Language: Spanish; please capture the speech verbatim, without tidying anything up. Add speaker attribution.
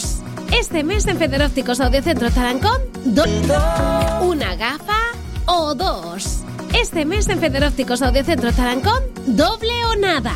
Speaker 1: dos. Este mes en Federópticos Audiocentro Tarancón, do- una gafa o dos. Este mes en Federópticos Audiocentro Tarancón, doble o nada.